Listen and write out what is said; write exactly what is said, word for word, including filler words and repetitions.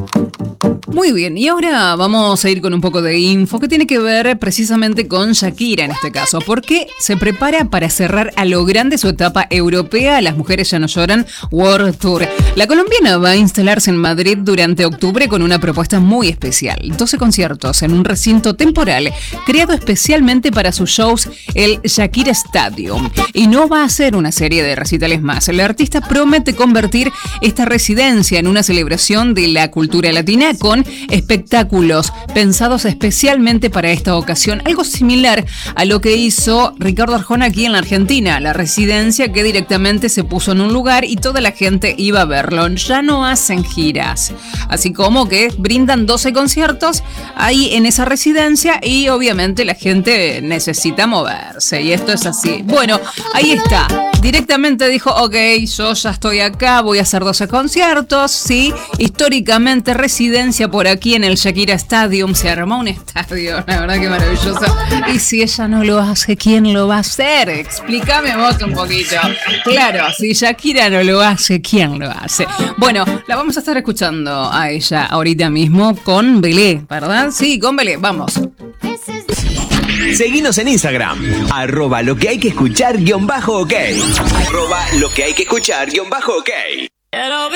Muy bien, y ahora vamos a ir con un poco de info que tiene que ver precisamente con Shakira en este caso, porque se prepara para cerrar a lo grande su etapa europea Las Mujeres Ya No Lloran World Tour. La colombiana va a instalarse en Madrid durante octubre con una propuesta muy especial, doce conciertos en un recinto temporal creado especialmente para sus shows, el Shakira Stadium, y no va a ser una serie de recitales más. La artista promete convertir esta residencia en una celebración de la cultura latina con espectáculos pensados especialmente para esta ocasión, algo similar a lo que hizo Ricardo Arjona aquí en la Argentina, la residencia que directamente se puso en un lugar y toda la gente iba a verlo. Ya no hacen giras, así como que brindan doce conciertos ahí en esa residencia y obviamente la gente necesita moverse y esto es así. Bueno, ahí está, directamente dijo, ok, yo ya estoy acá, voy a hacer doce conciertos, sí, históricamente residencia por aquí en el Shakira Stadium, se armó un estadio, la verdad que maravilloso. Y si ella no lo hace, ¿quién lo va a hacer? Explícame vos un poquito. Claro, si Shakira no lo hace, ¿quién lo hace? Bueno, la vamos a estar escuchando a ella ahorita mismo con Belé, ¿verdad? Sí, con Belé, vamos. Seguinos en Instagram, arroba lo que hay que escuchar guión bajo ok. Arroba lo que hay que escuchar guión bajo ok.